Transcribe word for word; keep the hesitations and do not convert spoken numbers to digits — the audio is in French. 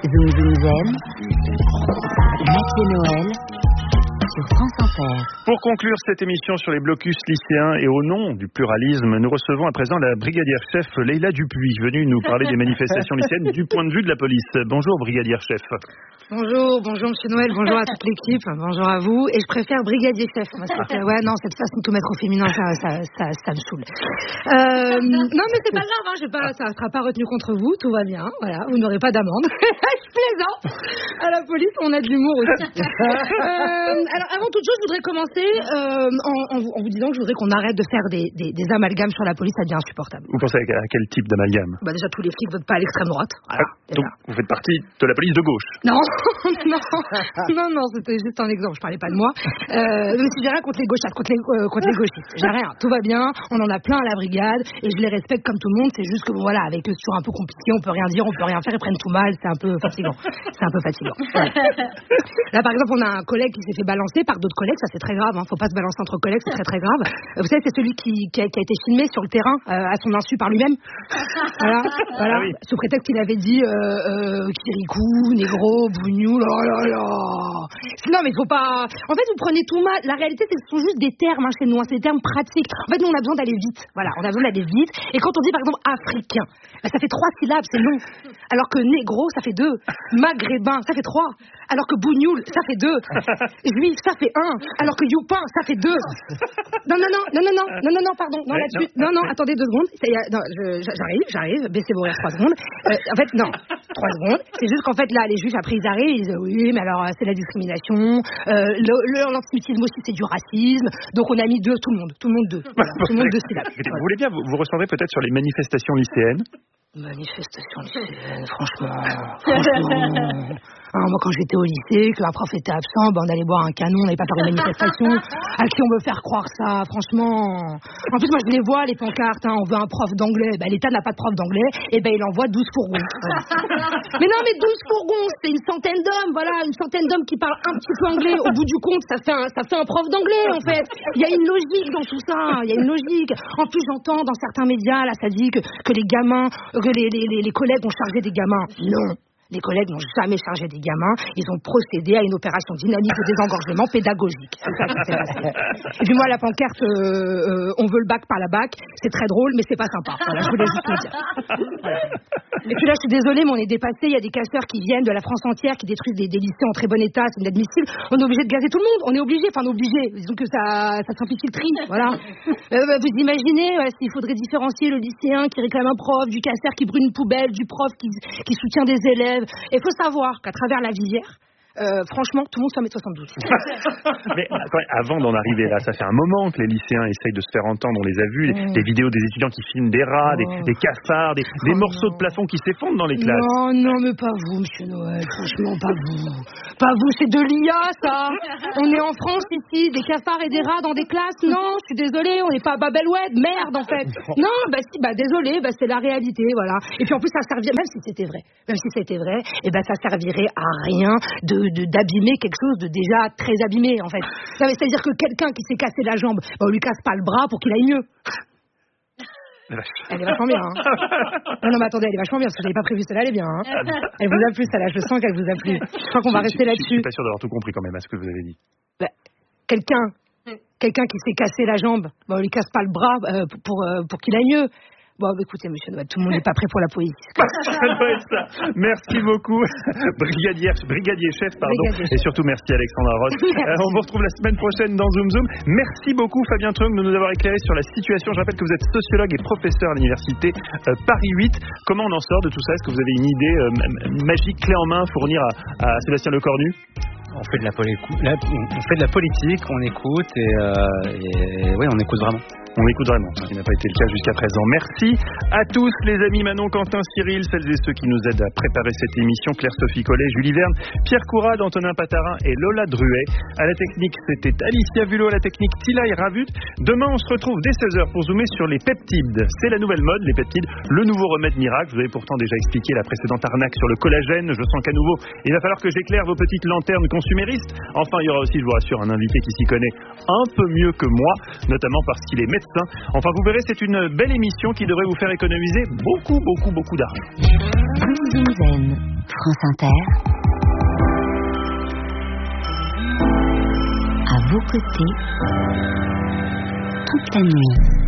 Zoom Zoom Zen, Mathieu Noël sur France Inter. Pour conclure cette émission sur les blocus lycéens et au nom du pluralisme, nous recevons à présent la brigadière chef Leïla Dupuis, venue nous parler des manifestations lycéennes du point de vue de la police. Bonjour brigadière chef. Bonjour, bonjour Monsieur Noël, bonjour à toute l'équipe, bonjour à vous. Et je préfère brigadier chef. Moi, c'est... Ouais, non, cette façon de tout mettre au féminin, ça, ça, ça, ça me saoule. Euh, non, mais c'est pas grave, hein, j'ai pas, ça ne sera pas retenu contre vous, tout va bien. Voilà, vous n'aurez pas d'amende. Je plaisante. À la police, on a de l'humour aussi. euh, alors, avant toute chose, je voudrais commencer euh, en, en, vous, en vous disant que je voudrais qu'on arrête de faire des, des, des amalgames sur la police, ça devient insupportable. Vous pensez à quel type d'amalgame? Bah déjà, tous les flics votent pas à l'extrême droite. Voilà. Ah, donc, vous faites partie de la police de gauche? Non, non, non, non, c'était juste un exemple, je parlais pas de moi. Euh, mais si j'ai rien contre les gauchistes, contre les, euh, contre les gauchistes, j'ai rien, tout va bien, on en a plein à la brigade, et je les respecte comme tout le monde, c'est juste que bon voilà, avec eux c'est toujours un peu compliqué, on peut rien dire, on peut rien faire, ils prennent tout mal, c'est un peu fatigant. C'est un peu fatigant. Ouais. Là par exemple, on a un collègue qui s'est fait balancer par d'autres collègues, ça c'est très grave, hein, faut pas se balancer entre collègues, c'est très très grave. Euh, vous savez, c'est celui qui, qui, a, qui a été filmé sur le terrain, euh, à son insu par lui-même. Voilà, voilà. Ah oui. Sous prétexte qu'il avait dit euh, euh, Kirikou, négro, bougnou, là là là. Non mais il faut pas. En fait, vous prenez tout mal. La réalité, c'est que ce sont juste des termes hein, chez nous, hein. C'est des termes pratiques. En fait, nous, on a besoin d'aller vite. Voilà, on a besoin d'aller vite. Et quand on dit par exemple africain, bah, ça fait trois syllabes, c'est long. Alors que négro, ça fait deux. Maghrébin, ça fait trois. Alors que bougnoul, ça fait deux. Juif, ça fait un. Alors que youpin, ça fait deux. Non non non non non non non non non pardon. Non là-dessus. Non non, attendez deux secondes. Ça y est, non, je, j'arrive, j'arrive. Baissez vos rires trois secondes. Euh, en fait, non, trois secondes. C'est juste qu'en fait là, les juifs après ils arrivent, ils disent oui, mais alors c'est la discrimination. Euh, le, le, l'antisémitisme aussi c'est du racisme. Donc on a mis deux, tout le monde, tout le monde deux. Voilà, tout le monde deux syllabes. Vous voilà. voulez bien vous, vous ressentez peut-être sur les manifestations lycéennes? Manifestation lycéenne, franchement, franchement. Ah, moi, quand j'étais au lycée, que un prof était absent, ben, on allait boire un canon, on n'allait pas faire une manifestation. À qui on veut faire croire ça, franchement? En plus, moi, je les vois, les pancartes, hein, on veut un prof d'anglais. Ben, l'État n'a pas de prof d'anglais, et ben, il envoie douze fourgons. Voilà. Mais non, mais douze fourgons, c'est une centaine d'hommes, voilà, une centaine d'hommes qui parlent un petit peu anglais. Au bout du compte, ça fait un, ça fait un prof d'anglais, en fait. Il y a une logique dans tout ça, il y a une logique. En plus, j'entends dans certains médias, là, ça dit que, que les gamins, que les, les, les, les collègues ont chargé des gamins. Non. Les collègues n'ont jamais chargé des gamins. Ils ont procédé à une opération dynamique de désengorgement pédagogique. C'est ça qui s'est passé. Et puis moi, la pancarte euh, euh, on veut le bac par la bac, c'est très drôle, mais c'est pas sympa. Voilà, je voulais juste le dire. Voilà. Et puis là, je suis désolée, mais on est dépassé. Il y a des casseurs qui viennent de la France entière, qui détruisent des, des lycées en très bon état. C'est inadmissible. On est obligé de gazer tout le monde. On est obligé. Enfin, on est obligé. Disons que ça, ça simplifie le tri. Voilà. Euh, vous imaginez voilà, s'il faudrait différencier le lycéen qui réclame un prof, du casseur qui brûle une poubelle, du prof qui, qui soutient des élèves. Il faut savoir qu'à travers la visière, Euh, franchement, tout le monde fait un mètre soixante-douze. Mais avant d'en arriver là, ça fait un moment que les lycéens essayent de se faire entendre. On les a vus, mmh. des vidéos des étudiants qui filment des rats, oh. des, des cafards, des, des oh morceaux non. de plafond qui s'effondrent dans les classes. Non, non, mais pas vous, Monsieur Noël. Franchement, pas vous. Pas vous, c'est de l'I A, ça. On est en France ici, des cafards et des rats dans des classes. Non, je suis désolée, on n'est pas à Babel-Oued. Merde, en fait. Non, bah si, bah désolé, bah c'est la réalité, voilà. Et puis en plus, ça servirait, même si c'était vrai, même si c'était vrai, et ben bah, ça servirait à rien de De, d'abîmer quelque chose de déjà très abîmé en fait. Non, mais c'est-à-dire que quelqu'un qui s'est cassé la jambe, bah, on lui casse pas le bras pour qu'il aille mieux. Elle est vachement bien. Hein. Non, non, mais attendez, elle est vachement bien parce que j'avais pas prévu celle-là, elle est bien. Hein. Elle vous a plu celle-là, je sens qu'elle vous a plu. Je crois qu'on va rester je, là-dessus. Je suis pas sûr d'avoir tout compris quand même à ce que vous avez dit. Bah, quelqu'un, quelqu'un qui s'est cassé la jambe, bah, on lui casse pas le bras euh, pour, euh, pour qu'il aille mieux. Bon, écoutez, Monsieur Noël, tout le monde n'est pas prêt pour la police. Ça doit être ça. Merci beaucoup, brigadier, brigadier chef, pardon, brigadier chef. Et surtout merci Alexandra Roth. Euh, on vous retrouve la semaine prochaine dans Zoom Zoom. Merci beaucoup Fabien Trung de nous avoir éclairé sur la situation. Je rappelle que vous êtes sociologue et professeur à l'université euh, Paris huit. Comment on en sort de tout ça? Est-ce que vous avez une idée euh, magique, clé en main, à fournir à, à Sébastien Lecornu? On fait de la, poli- la, on fait de la politique, on écoute et, euh, et oui, on écoute vraiment. On écoute vraiment, ce qui n'a pas été le cas jusqu'à présent. Merci à tous les amis, Manon, Quentin, Cyril, celles et ceux qui nous aident à préparer cette émission, Claire-Sophie Collet, Julie Verne, Pierre Courade, Antonin Patarin et Lola Druet. À la technique, c'était Alicia Vulot, à la technique Tilaï Ravut. Demain, on se retrouve dès seize heures pour zoomer sur les peptides. C'est la nouvelle mode, les peptides, le nouveau remède miracle. Vous avez pourtant déjà expliqué la précédente arnaque sur le collagène. Je sens qu'à nouveau, il va falloir que j'éclaire vos petites lanternes consuméristes. Enfin, il y aura aussi, je vous rassure, un invité qui s'y connaît un peu mieux que moi, notamment parce qu'il est médecin. Enfin, vous verrez, c'est une belle émission qui devrait vous faire économiser beaucoup, beaucoup, beaucoup d'argent. France Inter, à vos côtés, toute la nuit.